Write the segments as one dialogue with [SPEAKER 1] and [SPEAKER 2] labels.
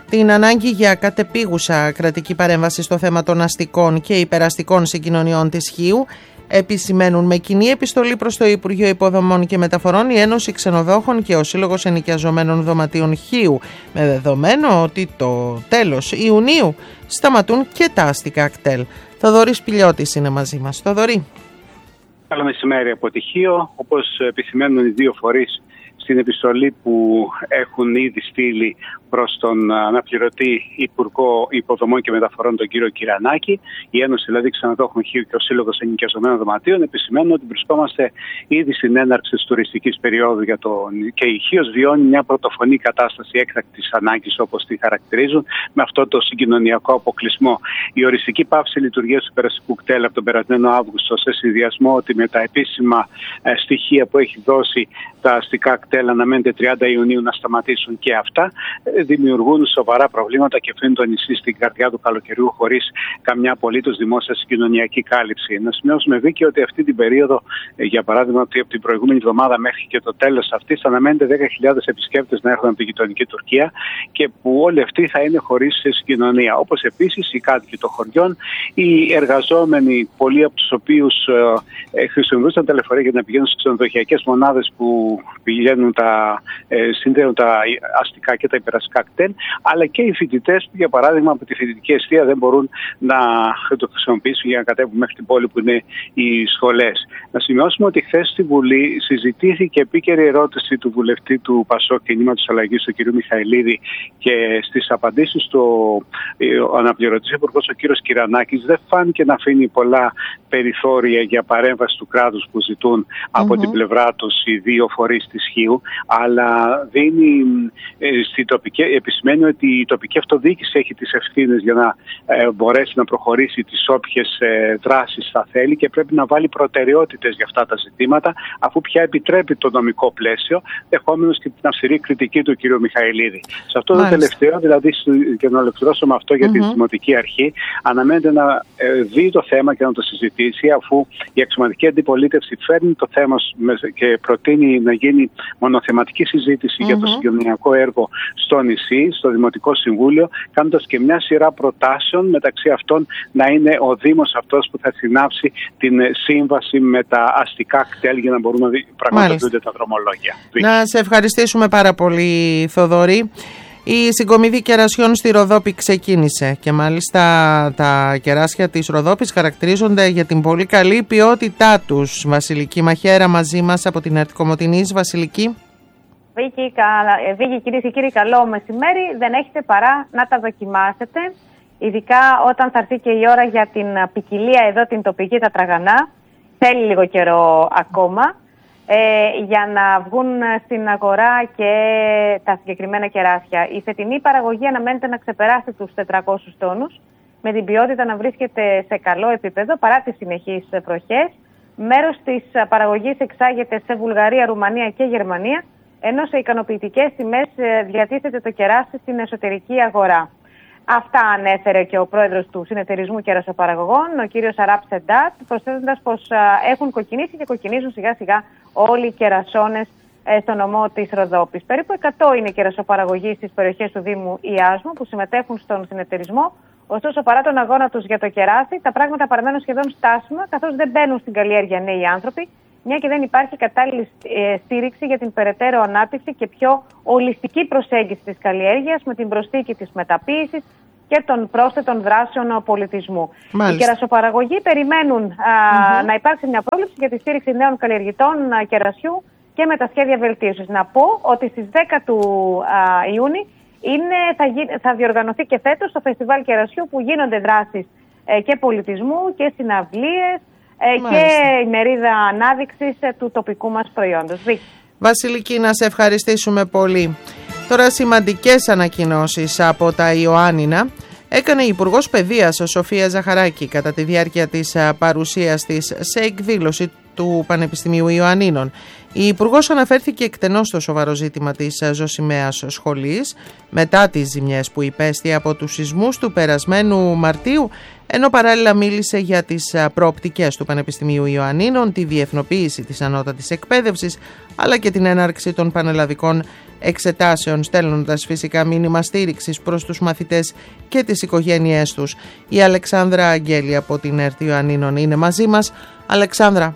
[SPEAKER 1] την ανάγκη για κατεπίγουσα κρατική παρέμβαση στο θέμα των αστικών και υπεραστικών συγκοινωνιών της Χίου, επισημαίνουν με κοινή επιστολή προς το Υπουργείο Υποδομών και Μεταφορών η Ένωση Ξενοδόχων και ο Σύλλογος Ενοικιαζομένων Δωματίων Χίου, με δεδομένο ότι το τέλος Ιουνίου σταματούν και τα αστικά κτέλ. Θοδωρής Πηλιώτης είναι μαζί μας. Θοδωρή.
[SPEAKER 2] Καλό μεσημέρι από τη Χίο. Όπως επισημαίνουν οι δύο φορείς στην επιστολή που έχουν ήδη στείλει προς τον αναπληρωτή Υπουργό Υποδομών και Μεταφορών, τον κύριο Κυρανάκη, η Ένωση δηλαδή Ξενοδόχων Χίου και ο Σύλλογος Ενοικιαζομένων Δωματίων, επισημαίνουν ότι βρισκόμαστε ήδη στην έναρξη της τουριστικής περίοδου και η Χίος βιώνει μια πρωτοφωνή κατάσταση έκτακτης ανάγκης, όπως τη χαρακτηρίζουν, με αυτό το συγκοινωνιακό αποκλεισμό. Η οριστική πάυση λειτουργίας του περαστικού κτέλ από τον περασμένο Αύγουστο, σε συνδυασμό ότι με τα επίσημα στοιχεία που έχει δώσει τα αστικά κτέλ αναμένεται 30 Ιουνίου να σταματήσουν και αυτά, δημιουργούν σοβαρά προβλήματα και αφήνουν το νησί στην καρδιά του καλοκαιριού χωρίς καμιά απολύτως δημόσια συγκοινωνιακή κάλυψη. Να σημειώσουμε, Βίκη, ότι αυτή την περίοδο, για παράδειγμα, ότι από την προηγούμενη εβδομάδα μέχρι και το τέλος αυτής αναμένεται 10.000 επισκέπτες να έρθουν από την γειτονική Τουρκία και που όλοι αυτοί θα είναι χωρίς συγκοινωνία. Όπως επίσης οι κάτοικοι των χωριών, οι εργαζόμενοι, πολλοί από τους οποίους χρησιμοποιούσαν τα λεωφορεία για να πηγαίνουν στις ξενοδοχειακές μονάδες που συνδέουν τα αστικά και τα υπεραστικά κτέλ, αλλά και οι φοιτητές που, για παράδειγμα, από τη φοιτητική εστία δεν μπορούν να το χρησιμοποιήσουν για να κατέβουν μέχρι την πόλη που είναι οι σχολές. Να σημειώσουμε ότι χθες στη Βουλή συζητήθηκε επίκαιρη ερώτηση του βουλευτή του ΠΑΣΟΚ Κινήματος Αλλαγής, του κ. Μιχαηλίδη, και στις απαντήσεις του ο αναπληρωτής υπουργός, ο κ. Κυρανάκης, δεν φάνηκε να αφήνει πολλά περιθώρια για παρέμβαση του κράτους που ζητούν από την πλευρά τους οι δύο φορείς της Χίου, αλλά δίνει επισημαίνει ότι η τοπική αυτοδιοίκηση έχει τις ευθύνες για να μπορέσει να προχωρήσει τις όποιες δράσεις θα θέλει και πρέπει να βάλει προτεραιότητες για αυτά τα ζητήματα, αφού πια επιτρέπει το νομικό πλαίσιο, δεχόμενος και την αυστηρή κριτική του κ. Μιχαηλίδη. Σε αυτό το τελευταίο, δηλαδή, και να ολοκληρώσω με αυτό για την Δημοτική Αρχή, αναμένεται να δει το θέμα και να το συζητήσει, αφού η αξιωματική αντιπολίτευση φέρνει το θέμα και προτείνει να γίνει μονοθεματική συζήτηση για το συγκοινωνιακό έργο στο νησί, στο Δημοτικό Συμβούλιο, κάνοντας και μια σειρά προτάσεων, μεταξύ αυτών να είναι ο Δήμος αυτός που θα συνάψει την σύμβαση με τα αστικά κτέλ για να μπορούν να πραγματοποιούνται τα δρομολόγια.
[SPEAKER 1] Να σε ευχαριστήσουμε πάρα πολύ, Θοδωρή. Η συγκομιδή κερασιών στη Ροδόπη ξεκίνησε και μάλιστα τα κεράσια της Ροδόπης χαρακτηρίζονται για την πολύ καλή ποιότητά τους. Βασιλική Μαχαίρα μαζί μας από την Αρτικομοτηνής. Βασιλική.
[SPEAKER 3] Βίκη, κυρίες και κύριοι, καλό μεσημέρι. Δεν έχετε παρά να τα δοκιμάσετε, ειδικά όταν θα έρθει και η ώρα για την ποικιλία εδώ την τοπική, τα τραγανά. Θέλει λίγο καιρό ακόμα για να βγουν στην αγορά και τα συγκεκριμένα κεράσια. Η φετινή παραγωγή αναμένεται να ξεπεράσει τους 400 τόνους, με την ποιότητα να βρίσκεται σε καλό επίπεδο παρά τις συνεχείς βροχές. Μέρος της παραγωγής εξάγεται σε Βουλγαρία, Ρουμανία και Γερμανία, ενώ σε ικανοποιητικές τιμές διατίθεται το κεράσι στην εσωτερική αγορά. Αυτά ανέφερε και ο πρόεδρος του Συνεταιρισμού Κερασοπαραγωγών, ο κύριος Αράπ Σεντάτ, προσθέτοντας πως έχουν κοκκινήσει και κοκκινίζουν σιγά σιγά όλοι οι κερασώνες στο νομό της Ροδόπης. Περίπου 100 είναι οι κερασοπαραγωγοί στις περιοχές του Δήμου Ιάσμου που συμμετέχουν στον συνεταιρισμό. Ωστόσο, παρά τον αγώνα τους για το κεράσι, τα πράγματα παραμένουν σχεδόν στάσιμα, καθώς δεν μπαίνουν στην καλλιέργεια νέοι άνθρωποι, μια και δεν υπάρχει κατάλληλη στήριξη για την περαιτέρω ανάπτυξη και πιο ολιστική προσέγγιση της καλλιέργειας με την προσθήκη της μεταποίησης και των πρόσθετων δράσεων πολιτισμού. Οι κερασοπαραγωγοί περιμένουν να υπάρξει μια πρόβλεψη για τη στήριξη νέων καλλιεργητών κερασιού και με τα σχέδια βελτίωσης. Να πω ότι στις 10 του Ιούνιου θα διοργανωθεί και φέτος το Φεστιβάλ Κερασιού, που γίνονται δράσεις και πολιτισμού και συναυλίες και η μερίδα ανάδειξης του τοπικού μας προϊόντος.
[SPEAKER 1] Βασιλική, να σε ευχαριστήσουμε πολύ. Τώρα σημαντικές ανακοινώσεις από τα Ιωάννινα έκανε η Υπουργός Παιδείας, Σοφία Ζαχαράκη, κατά τη διάρκεια της παρουσίας της σε εκδήλωση του Πανεπιστημίου Ιωαννίνων. Η Υπουργός αναφέρθηκε εκτενώς στο σοβαρό ζήτημα της ζωσιμαίας σχολής μετά τις ζημιές που υπέστη από τους σεισμούς του περασμένου Μαρτίου, ενώ παράλληλα μίλησε για τις προοπτικές του Πανεπιστημίου Ιωαννίνων, τη διεθνοποίηση της ανώτατης εκπαίδευσης, αλλά και την έναρξη των πανελλαδικών εξετάσεων, στέλνοντας φυσικά μήνυμα στήριξης προς τους μαθητές και τις οικογένειές τους. Η Αλεξάνδρα Αγγέλη από την ΕΡΤ Ιωαννίνων είναι μαζί μας. Αλεξάνδρα.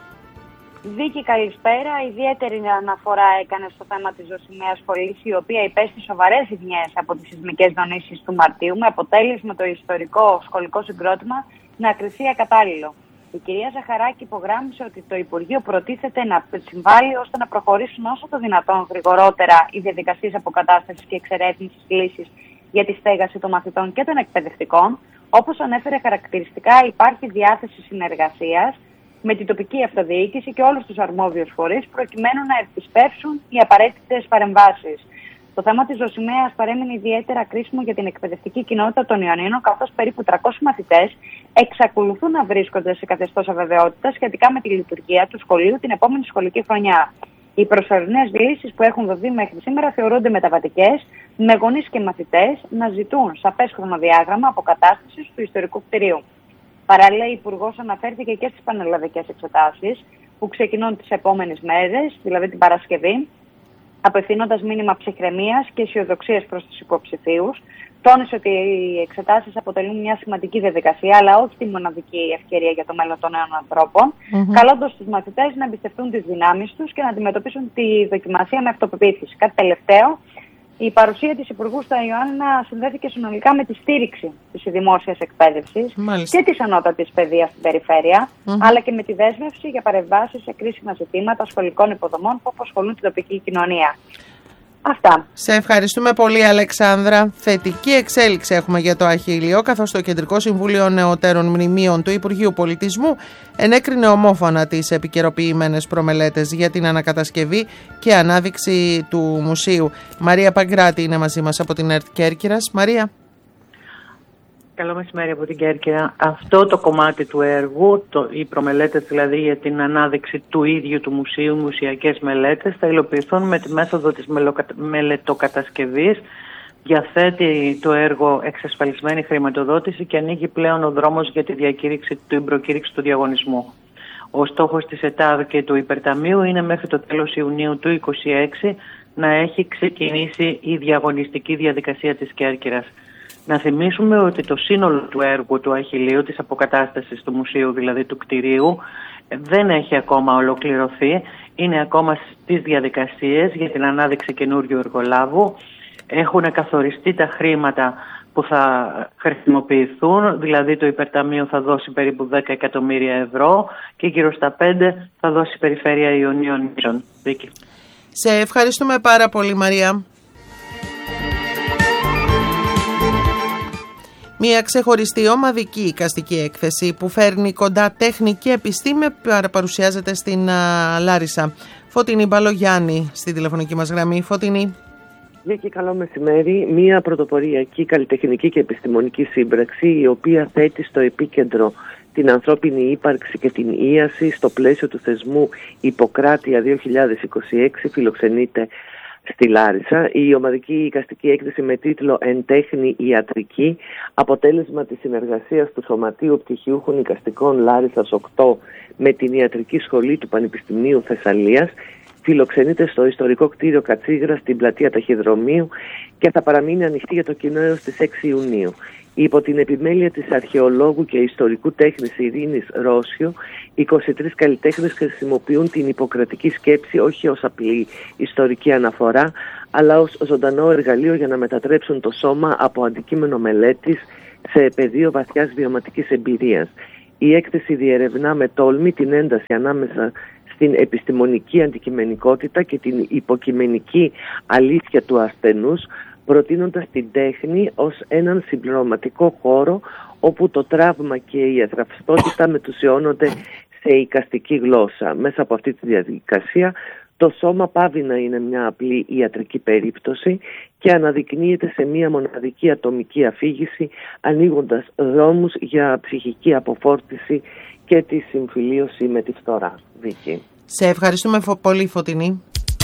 [SPEAKER 4] Βίκη, καλησπέρα. Ιδιαίτερη αναφορά έκανε στο θέμα της ζωσιμαίας σχολής, η οποία υπέστη σοβαρές ζημιές από τις σεισμικές δονήσεις του Μαρτίου, με αποτέλεσμα το ιστορικό σχολικό συγκρότημα να κριθεί ακατάλληλο. Η κυρία Ζαχαράκη υπογράμμισε ότι το Υπουργείο προτίθεται να συμβάλλει ώστε να προχωρήσουν όσο το δυνατόν γρηγορότερα οι διαδικασίες αποκατάστασης και εξερεύνησης λύσης για τη στέγαση των μαθητών και των εκπαιδευτικών. Όπως ανέφερε χαρακτηριστικά, υπάρχει διάθεση συνεργασίας με την τοπική αυτοδιοίκηση και όλους τους αρμόδιους φορείς, προκειμένου να επισπεύσουν οι απαραίτητες παρεμβάσεις. Το θέμα της ζωσιμαίας παρέμεινε ιδιαίτερα κρίσιμο για την εκπαιδευτική κοινότητα των Ιωαννίνων, καθώς περίπου 300 μαθητές εξακολουθούν να βρίσκονται σε καθεστώς αβεβαιότητας σχετικά με τη λειτουργία του σχολείου την επόμενη σχολική χρονιά. Οι προσωρινές λύσεις που έχουν δοθεί μέχρι σήμερα θεωρούνται μεταβατικές, με γονείς και μαθητές να ζητούν σαφές χρονοδιάγραμμα αποκατάστασης του ιστορικού κτηρίου. Παράλληλα, η Υπουργός αναφέρθηκε και στις πανελλαδικές εξετάσεις που ξεκινούν τις επόμενες μέρες, δηλαδή την Παρασκευή, απευθύνοντας μήνυμα ψυχραιμίας και αισιοδοξίας προς τους υποψηφίους. Τόνισε ότι οι εξετάσεις αποτελούν μια σημαντική διαδικασία, αλλά όχι τη μοναδική ευκαιρία για το μέλλον των νέων ανθρώπων, καλώντας τους μαθητές να εμπιστευτούν τις δυνάμεις τους και να αντιμετωπίσουν τη δοκιμασία με αυτοπεποίθηση. Κάτι τελευταίο. Η παρουσία της Υπουργού στα Ιωάννινα συνδέθηκε συνολικά με τη στήριξη της δημόσιας εκπαίδευσης και της ανώτατης παιδείας στην περιφέρεια, αλλά και με τη δέσμευση για παρεμβάσεις σε κρίσιμα ζητήματα σχολικών υποδομών που απασχολούν την τοπική κοινωνία. Αυτά.
[SPEAKER 1] Σε ευχαριστούμε πολύ, Αλεξάνδρα. Θετική εξέλιξη έχουμε για το Αχίλλειο, καθώς το Κεντρικό Συμβούλιο Νεωτέρων Μνημείων του Υπουργείου Πολιτισμού ενέκρινε ομόφωνα τις επικαιροποιημένες προμελέτες για την ανακατασκευή και ανάδειξη του μουσείου. Μαρία Παγκράτη είναι μαζί μας από την ΕΡΤ Κέρκυρας. Μαρία.
[SPEAKER 5] Καλό μεσημέρι από την Κέρκυρα. Αυτό το κομμάτι του έργου, οι προμελέτες δηλαδή για την ανάδειξη του ίδιου του μουσείου, μουσιακές μελέτες, θα υλοποιηθούν με τη μέθοδο της μελετοκατασκευής. Διαθέτει το έργο εξασφαλισμένη χρηματοδότηση και ανοίγει πλέον ο δρόμος για τη την προκήρυξη του διαγωνισμού. Ο στόχος της ΕΤΑΔ και του Υπερταμείου είναι μέχρι το τέλος Ιουνίου του 2026 να έχει ξεκινήσει η διαγωνιστική διαδικασία της Κέρκυρας. Να θυμίσουμε ότι το σύνολο του έργου του Αχιλλείου, της αποκατάστασης του μουσείου, δηλαδή του κτηρίου, δεν έχει ακόμα ολοκληρωθεί. Είναι ακόμα στις διαδικασίες για την ανάδειξη καινούριου εργολάβου. Έχουν καθοριστεί τα χρήματα που θα χρησιμοποιηθούν, δηλαδή το Υπερταμείο θα δώσει περίπου 10 εκατομμύρια ευρώ και γύρω στα 5 θα δώσει η Περιφέρεια Ιωνίων Νήσων.
[SPEAKER 1] Σε ευχαριστούμε πάρα πολύ, Μαρία. Μια ξεχωριστή ομαδική εικαστική έκθεση που φέρνει κοντά τέχνη και επιστήμη παρουσιάζεται στην Λάρισα. Φωτεινή Μπαλογιάννη στη τηλεφωνική μας γραμμή. Φωτεινή.
[SPEAKER 6] Και καλό μεσημέρι. Μια πρωτοποριακή καλλιτεχνική και επιστημονική σύμπραξη, η οποία θέτει στο επίκεντρο την ανθρώπινη ύπαρξη και την ίαση στο πλαίσιο του θεσμού Ιπποκράτεια 2026, φιλοξενείται στη Λάρισα. Η ομαδική εικαστική έκθεση με τίτλο «Εν τέχνη ιατρική», αποτέλεσμα της συνεργασίας του Σωματείου Πτυχιούχων Εικαστικών Λάρισσας 8 με την Ιατρική Σχολή του Πανεπιστημίου Θεσσαλίας, φιλοξενείται στο ιστορικό κτίριο Κατσίγρα στην πλατεία Ταχυδρομείου και θα παραμείνει ανοιχτή για το κοινό έως τις 6 Ιουνίου. Υπό την επιμέλεια της αρχαιολόγου και ιστορικού τέχνης Ειρήνης Ρώσιο, 23 καλλιτέχνες χρησιμοποιούν την ιπποκρατική σκέψη όχι ως απλή ιστορική αναφορά, αλλά ως ζωντανό εργαλείο για να μετατρέψουν το σώμα από αντικείμενο μελέτης σε πεδίο βαθιάς βιωματικής εμπειρίας. Η έκθεση διερευνά με τόλμη την ένταση ανάμεσα στην επιστημονική αντικειμενικότητα και την υποκειμενική αλήθεια του ασθενούς, προτείνοντας την τέχνη ως έναν συμπληρωματικό χώρο όπου το τραύμα και η εθραυστότητα μετουσιώνονται σε εικαστική γλώσσα. Μέσα από αυτή τη διαδικασία το σώμα πάβει να είναι μια απλή ιατρική περίπτωση και αναδεικνύεται σε μία μοναδική ατομική αφήγηση, ανοίγοντας δρόμους για ψυχική αποφόρτιση και τη συμφιλίωση με τη φθορά. Βίκη.
[SPEAKER 1] Σε ευχαριστούμε πολύ, Φωτεινή.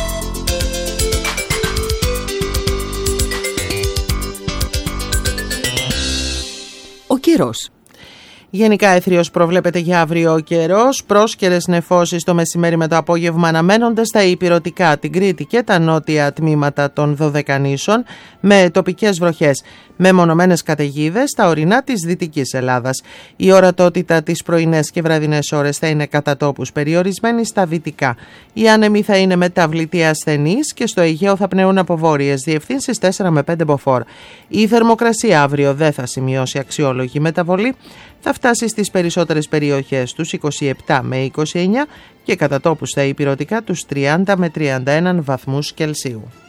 [SPEAKER 7] Ο καιρός.
[SPEAKER 1] Γενικά αιθρίως προβλέπεται για αύριο ο καιρός. Πρόσκαιρες νεφώσεις το μεσημέρι με το απόγευμα αναμένονται στα ηπειρωτικά, την Κρήτη και τα νότια τμήματα των Δωδεκανήσων, με τοπικές βροχές. Μεμονωμένες καταιγίδες στα ορεινά της Δυτικής Ελλάδας. Η ορατότητα τις πρωινές και βραδινές ώρες θα είναι κατά τόπους περιορισμένη στα δυτικά. Οι άνεμοι θα είναι μεταβλητοί ασθενείς και στο Αιγαίο θα πνέουν από βόρειες διευθύνσεις 4 με 5 μποφόρ. Η θερμοκρασία αύριο δεν θα σημειώσει αξιόλογη μεταβολή. Θα φτάσει στις περισσότερες περιοχές τους 27 με 29 και κατά τόπους στα ηπειρωτικά τους 30 με 31 βαθμούς Κελσίου.